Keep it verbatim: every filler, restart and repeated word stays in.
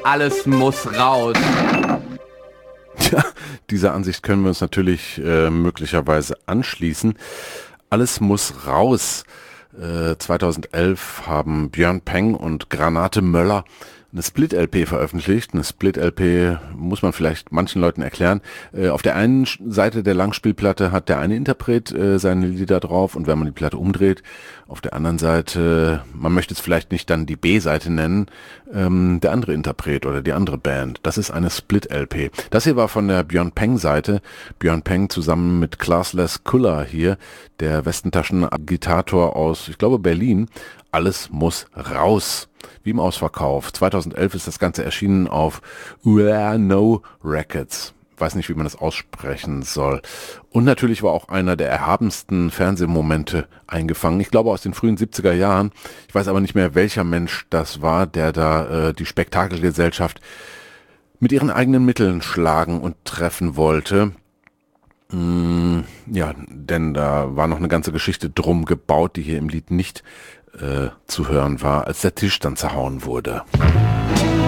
alles muss raus. Tja, dieser Ansicht können wir uns natürlich äh, möglicherweise anschließen. Alles muss raus. Äh, zweitausendelf haben Björn Peng und Granate Möller eine Split-L P veröffentlicht. Eine Split-L P muss man vielleicht manchen Leuten erklären. Äh, auf der einen Seite der Langspielplatte hat der eine Interpret äh, seine Lieder drauf und wenn man die Platte umdreht, auf der anderen Seite, man möchte es vielleicht nicht dann die B-Seite nennen, ähm, der andere Interpret oder die andere Band. Das ist eine Split-L P. Das hier war von der Björn Peng-Seite. Björn Peng zusammen mit Classless Kulla hier, der Westentaschen-Agitator aus, ich glaube, Berlin. Alles muss raus. Wie im Ausverkauf. zweitausendelf ist das Ganze erschienen auf Ueno Records. Weiß nicht, wie man das aussprechen soll. Und natürlich war auch einer der erhabensten Fernsehmomente eingefangen. Ich glaube aus den frühen siebziger Jahren. Ich weiß aber nicht mehr, welcher Mensch das war, der da äh, die Spektakelgesellschaft mit ihren eigenen Mitteln schlagen und treffen wollte. Mm, ja, denn da war noch eine ganze Geschichte drum gebaut, die hier im Lied nicht äh, zu hören war, als der Tisch dann zerhauen wurde.